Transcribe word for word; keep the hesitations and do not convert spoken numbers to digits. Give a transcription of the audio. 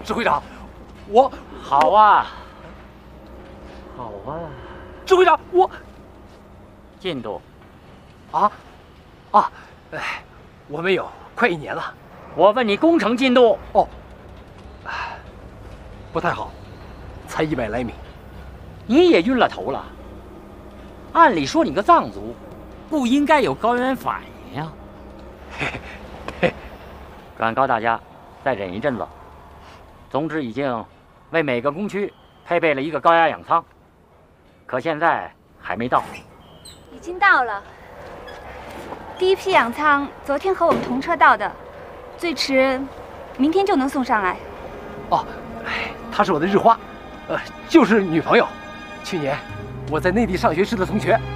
指挥长，我好啊，好啊。 指挥长，我进度啊啊，哎，我们有快一年了。 我问你工程进度。 哦，哎，不太好，才一百来米。 你也晕了头了。按理说你个藏族，不应该有高原反应呀。 嘿嘿， 转告大家，再忍一阵子。总之已经为每个工区配备了一个高压氧舱，可现在还没到。 已经到了。第一批氧舱昨天和我们同车到的，最迟明天就能送上来。 哦，哎，她是我的日花，呃，就是女朋友。去年我在内地上学时的同学。